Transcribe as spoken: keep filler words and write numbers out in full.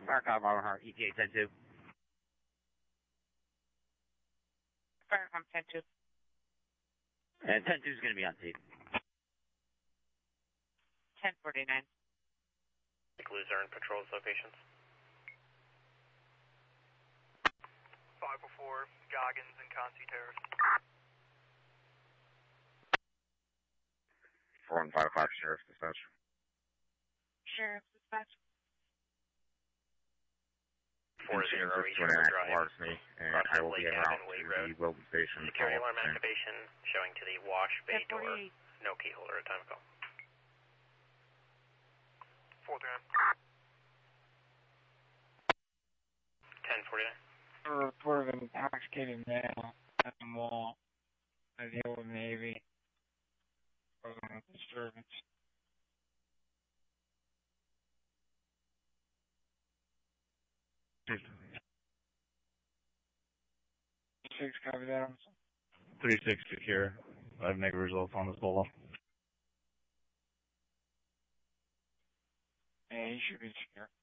Firecom, Robert Hart, E T A ten two. Firecom ten two. And ten two is going to be on tape. ten forty-nine. Luzerne patrols locations. five oh four, Goggins and Concy Terrace. four one five five, Sheriff's Dispatch. Sheriff's Dispatch. four zero, East River Drive. And I will be around to the Wilton Station. Security alarm activation showing to the wash bay door. No key holder at time of call. four three nine. ten forty-nine. A report of an intoxicated male at the mall at the Old Navy. Causing a disturbance. Six, copy that. three six secure. I have negative results on this bolo. Yeah, he should be secure.